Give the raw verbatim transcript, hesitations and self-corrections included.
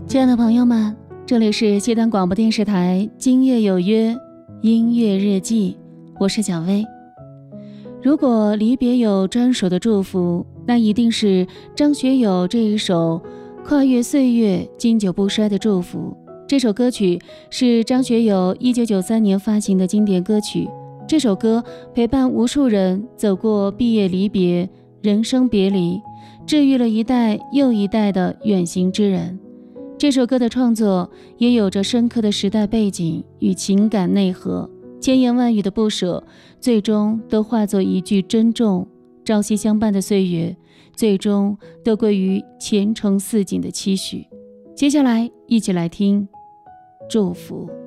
亲爱的朋友们，这里是西单广播电视台今夜有约音乐日记，我是小薇。如果离别有专属的祝福，那一定是张学友这一首跨越岁月经久不衰的祝福。这首歌曲是张学友一九九三年发行的经典歌曲，这首歌陪伴无数人走过毕业离别、人生别离，治愈了一代又一代的远行之人。这首歌的创作也有着深刻的时代背景与情感内核，千言万语的不舍，最终都化作一句珍重，朝夕相伴的岁月，最终都归于前程似锦的期许。接下来一起来听祝福。